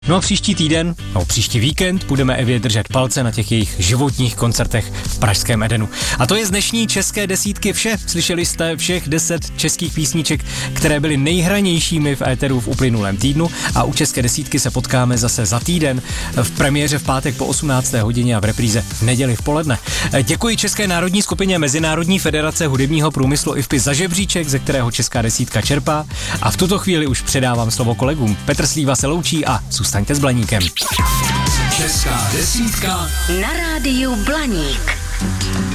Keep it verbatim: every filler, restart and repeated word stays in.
No a příští týden, no příští víkend budeme Evě držet palce na těch jejich životních koncertech v pražském Edenu. A to je z dnešní české desítky vše. Slyšeli jste všech deset českých písniček, které byly nejhranějšími v éteru v uplynulém týdnu a u české desítky se potkáme zase za týden v premiéře v pátek po osmnácté hodině a v repríze v neděli v poledne. Děkuji České národní skupině Mezinárodní federace hudebního průmyslu I F P I za žebříček, ze kterého česká desítka čerpá a v tuto chvíli už předávám slovo kolegům. Petr Slíva se loučí a zůstaňte s Blaníkem. Česká desítka na rádiu Blaník.